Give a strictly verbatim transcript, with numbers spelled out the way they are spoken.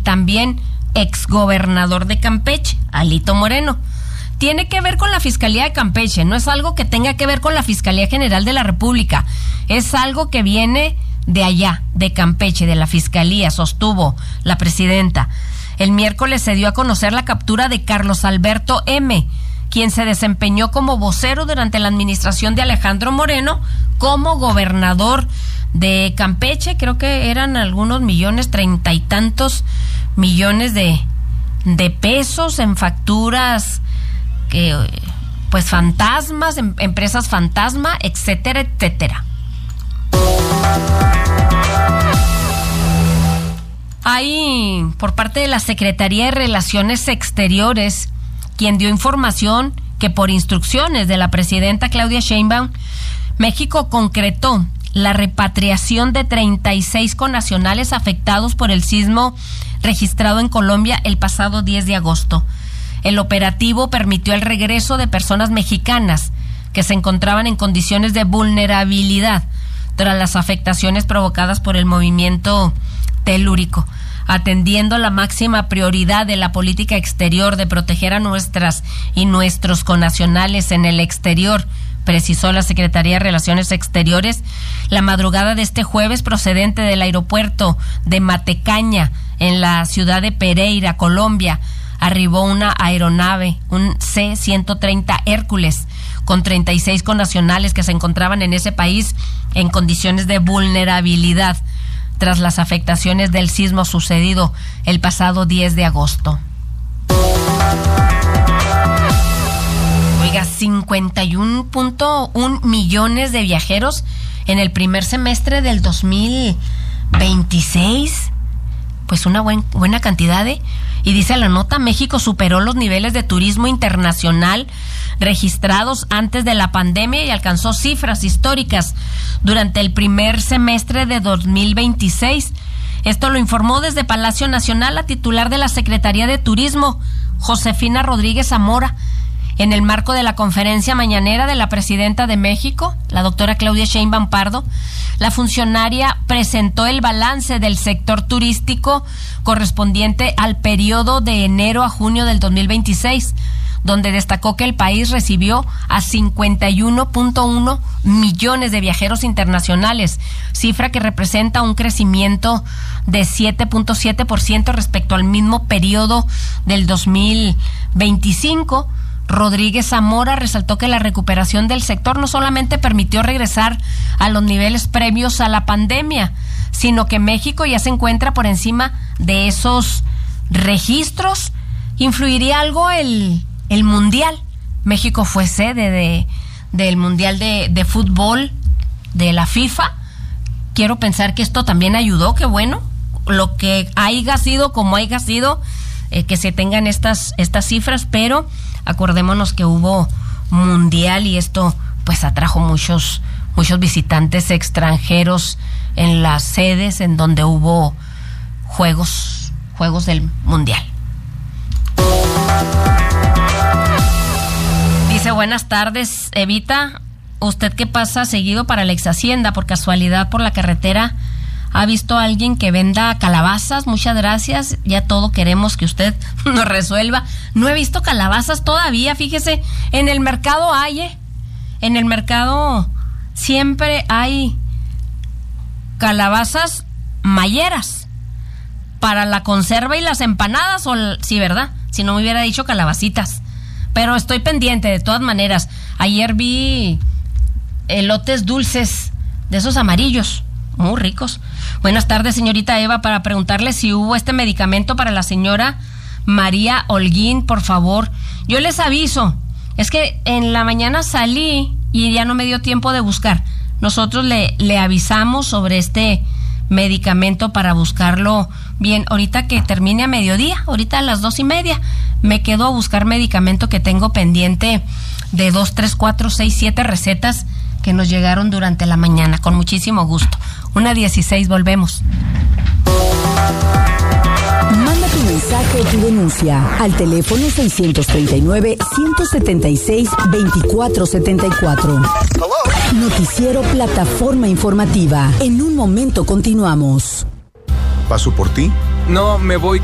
también exgobernador de Campeche, Alito Moreno. Tiene que ver con la Fiscalía de Campeche, no es algo que tenga que ver con la Fiscalía General de la República, es algo que viene de allá, de Campeche, de la Fiscalía, sostuvo la presidenta. El miércoles se dio a conocer la captura de Carlos Alberto M., quien se desempeñó como vocero durante la administración de Alejandro Moreno como gobernador de Campeche. Creo que eran algunos millones, treinta y tantos millones de, de pesos en facturas, que, pues fantasmas, em, empresas fantasma, etcétera, etcétera. Hay, por parte de la Secretaría de Relaciones Exteriores, quien dio información que por instrucciones de la presidenta Claudia Sheinbaum, México concretó la repatriación de treinta y seis connacionales afectados por el sismo registrado en Colombia el pasado diez de agosto. El operativo permitió el regreso de personas mexicanas que se encontraban en condiciones de vulnerabilidad tras las afectaciones provocadas por el movimiento telúrico, atendiendo la máxima prioridad de la política exterior de proteger a nuestras y nuestros connacionales en el exterior, precisó la Secretaría de Relaciones Exteriores. La madrugada de este jueves, procedente del aeropuerto de Matecaña, en la ciudad de Pereira, Colombia, arribó una aeronave, un C ciento treinta Hércules, con treinta y seis connacionales que se encontraban en ese país en condiciones de vulnerabilidad tras las afectaciones del sismo sucedido el pasado diez de agosto. Oiga, cincuenta y uno punto uno millones de viajeros en el primer semestre del dos mil veintiséis. Pues una buen, buena cantidad, ¿eh? Y dice la nota, México superó los niveles de turismo internacional registrados antes de la pandemia y alcanzó cifras históricas durante el primer semestre de dos mil veintiséis. Esto lo informó desde Palacio Nacional la titular de la Secretaría de Turismo, Josefina Rodríguez Zamora, en el marco de la conferencia mañanera de la presidenta de México, la doctora Claudia Sheinbaum Pardo. La funcionaria presentó el balance del sector turístico correspondiente al periodo de enero a junio del dos mil veintiséis, donde destacó que el país recibió a cincuenta y uno punto uno millones de viajeros internacionales, cifra que representa un crecimiento de siete punto siete por ciento respecto al mismo periodo del dos mil veinticinco. Rodríguez Zamora resaltó que la recuperación del sector no solamente permitió regresar a los niveles previos a la pandemia, sino que México ya se encuentra por encima de esos registros. ¿Influiría algo el, el Mundial? México fue sede de, del Mundial de, de Fútbol de la FIFA. Quiero pensar que esto también ayudó, que bueno, lo que haya sido como haya sido, eh, que se tengan estas, estas cifras, pero acordémonos que hubo mundial y esto pues atrajo muchos muchos visitantes extranjeros en las sedes en donde hubo juegos juegos del mundial. Dice, buenas tardes, Evita, ¿usted qué pasa seguido para la ex hacienda? Por casualidad por la carretera ¿ha visto a alguien que venda calabazas? Muchas gracias, ya todo queremos que usted nos resuelva. No he visto calabazas todavía, fíjese, en el mercado hay, ¿eh? En el mercado siempre hay calabazas mayeras para la conserva y las empanadas, o sí, ¿verdad? Si no me hubiera dicho calabacitas. Pero estoy pendiente de todas maneras. Ayer vi elotes dulces de esos amarillos, muy ricos. Buenas tardes, señorita Eva, para preguntarle si hubo este medicamento para la señora María Holguín, por favor. Yo les aviso, es que en la mañana salí y ya no me dio tiempo de buscar. Nosotros le, le avisamos sobre este medicamento para buscarlo bien. Ahorita que termine a mediodía, ahorita a las dos y media, me quedo a buscar medicamento que tengo pendiente de dos, tres, cuatro, seis, siete recetas que nos llegaron durante la mañana, con muchísimo gusto. Una dieciséis, volvemos. Manda tu mensaje o tu denuncia al teléfono seiscientos treinta y nueve, ciento setenta y seis, veinticuatro setenta y cuatro. Noticiero Plataforma Informativa. En un momento continuamos. ¿Paso por ti? No, me voy